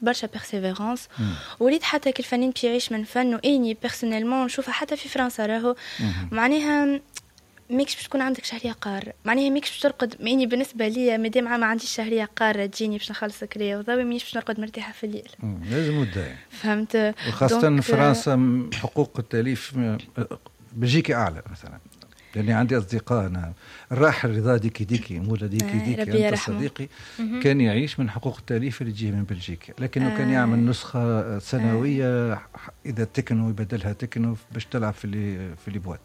برشا بيرسيفيرانس. وليت حتى كل فنان بيعيش من فن، واني بيرسونيلمون نشوفها حتى في فرنسا راهو معناها ميكش باش تكون عندك شهريه قاره، معناها ميكش باش ترقد. ماني بالنسبه لي مادام ما عنديش شهريه قاره تجيني باش نخلص كريه وضوي، مانيش باش نرقد مرتاحه في الليل. لازم وداي فهمت. وخاصه فرنسا حقوق التاليف بلجيكا اعلى مثلا، لأني عندي أصدقاء أنا الراحل رضا ديكي مولا ديكي أنت صديقي كان يعيش من حقوق التأليف اللي تجيه من بلجيكا، لكنه كان يعمل نسخة سنوية إذا تكنو يبدلها تكنو باش تلعب في اللي بوات.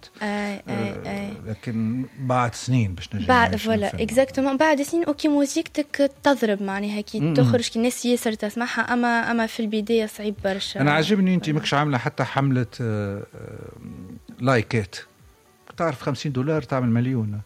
لكن بعد سنين باش نجي بعد فوالا اكزاكتومون بعد سنين اوكي موزيكتك تضرب معناها كي تخرج كي الناس ياسر تسمعها، اما في البداية صعيب برشا. أنا عجبني أنت ماكش عاملة حتى حملة لايكات، تعرف $50 تعمل مليون.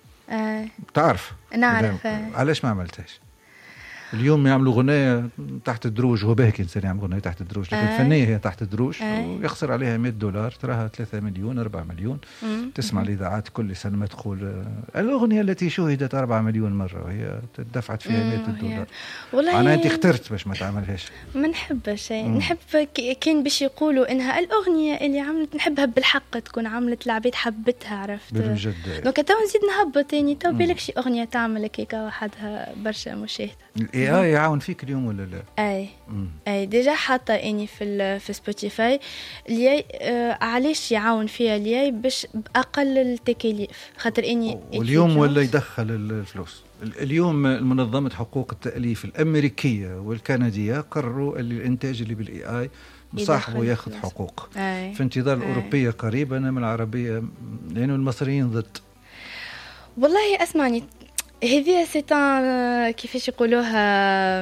تعرف نعرف علاش ما عملتهاش؟ اليوم يعملوا غناية تحت الدروج، هو باهي إنسان يعمل غناية تحت الدروج، لكن الفنية هي تحت الدروج ويخسر عليها $100 تراها 3 مليون 4 مليون. تسمع الإذاعات كل سنة ما تقول الأغنية التي شوهدت 4 مليون مرة وهي دفعت فيها $100. والله أنا أنت اخترت باش ما تعملهاش. ما نحبش نحب كان باش يقولوا إنها الأغنية اللي عملت نحبها بالحق تكون عملت العباد حبتها، عرفت بالجد. دونك تو نزيد نهبط تاني تو بالك شي أغنية تعمل كيكا وحدها برشا مشاهدة. اي يعاون فيك اليوم ولا لا؟ اي ديجا حاطه اني في سبوتيفاي اللي علاش يعاون فيها اللي باش باقل التكاليف، خاطر اني واليوم ولا يدخل الفلوس. اليوم منظمه حقوق التأليف الامريكيه والكنديه قرروا اللي الانتاج اللي بالاي اي صاحبه ياخذ حقوق. في انتظار الاوروبيه قريبا من العربيه، لانه المصريين ضد. والله اسمعني هذه سيتان كيفاش يقولوها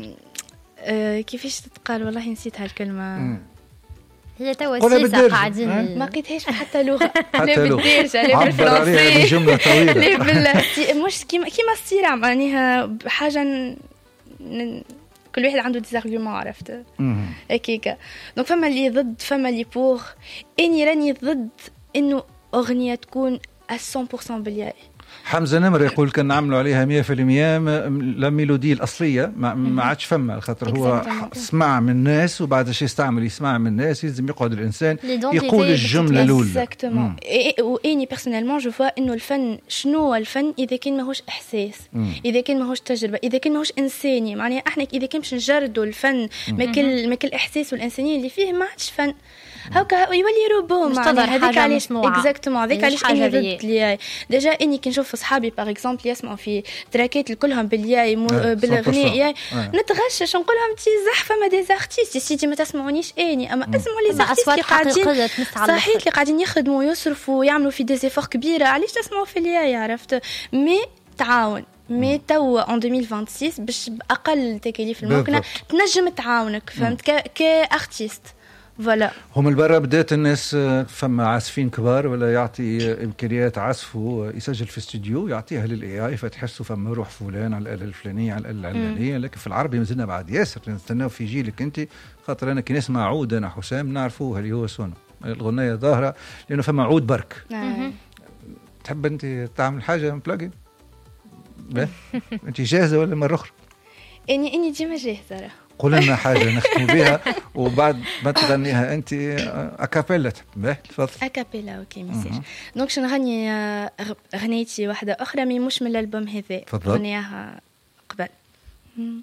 كيفاش تتقال والله نسيت هالكلمة. هي توا سيسا قاعدين ما قيتهاش حتى لغة حتى لا بالدارجة لا بالفرنسي بجملة طويلة لا بالله مش كيما السيرة معناها حاجة كل واحد عنده ديزارغيومون عرفت هكاكا. دونك فما اللي ضد فما اللي بوغ. اني راني ضد انه اغنية تكون 100% بالياء. حمزة نمر يقول كان نعملوا عليها 100% لا ميلودي الأصلية ما عادش فما، خاطر هو سمع من الناس وبعد شيء يستعمل يسمع من الناس، يلزم يقعد الإنسان يقول الجملة الأولى. وإني بيرسونيلمون جو فوا إنه الفن شنو الفن إذا كان ماهوش إحساس، إذا كان ماهوش تجربة، إذا كان ماهوش إنساني. معناها إحنا إذا كان مش نجردوا الفن ما كل إحساس والإنسانية اللي فيه ما عادش فن. هكا يولي روبو معناها هذيك علاش اكزاكتومون هذيك علاش اني ضد الياي. ديجا اني كي نشوف اصحابي باغ اكزومبل يسمعوا في تراكات كلهم بالياي بالاغنيه نتغشش نقول لهم تي زحفه ما دي زارتيست سيدي ما تسمعونيش اني اما اسمعوا لي زارتيست اللي قاعدين صحيح اللي قاعدين يخدموا ويصرفوا ويعملوا في دي زيفور كبيره، علاش تسمعوا في الياي عرفت. مي تعاون مي توا ان 2026 باش باقل تكاليف الممكنه تنجم تعاونك فهمت كارتيست. فوالا هم البرا بدات الناس فما عازفين كبار ولا يعطي امكانيات عزفه يسجل في استوديو يعطيها للاي اي فتحسوا فما روح فلان على الاله الفلانيه على الاله العلانيه. لكن في العربي مازلنا بعد ياسر نستناو في جيلك انت، خاطر انا كي نسمع عود انا حسام نعرفوه اللي هو سونو الغنايه ظاهره لانه فما عود برك. تحب انت تعمل حاجه بلاجين؟ انت جاهزه ولا مره اخرى؟ اني ديما جاهزه. قول لنا حاجة نختم بها وبعد ما تغنيها أنت أكابيلا. تفضل. أكابيلا أوكي مسير. دونك شنغني غنيتي واحدة أخرى مش من الألبوم هذا، غنيها قبل.